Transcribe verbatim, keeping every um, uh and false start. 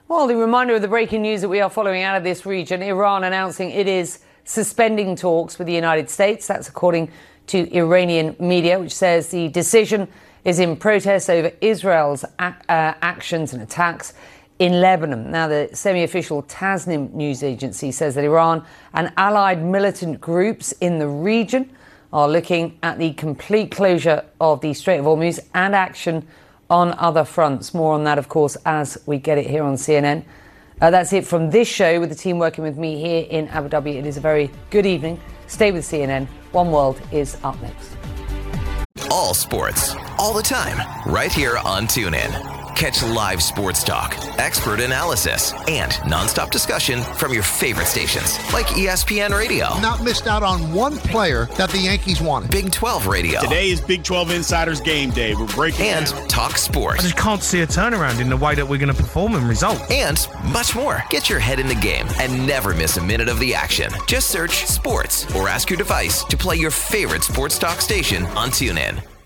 Well, the reminder of the breaking news that we are following out of this region, Iran announcing it is suspending talks with the United States. That's according to Iranian media, which says the decision is in protest over Israel's ac- uh, actions and attacks in Lebanon. Now, the semi-official Tasnim news agency says that Iran and allied militant groups in the region are looking at the complete closure of the Strait of Hormuz and action on other fronts. More on that, of course, as we get it here on C N N. Uh, that's it from this show with the team working with me here in Abu Dhabi. It is a very good evening. Stay with C N N. One World is up next. All sports, all the time, right here on TuneIn. Catch live sports talk, expert analysis, and nonstop discussion from your favorite stations, like E S P N Radio. Not missed out on one player that the Yankees wanted. Big twelve Radio. Today is Big twelve Insiders Game Day. We're breaking And down. Talk Sports. I just can't see a turnaround in the way that we're going to perform and result. And much more. Get your head in the game and never miss a minute of the action. Just search sports or ask your device to play your favorite sports talk station on TuneIn.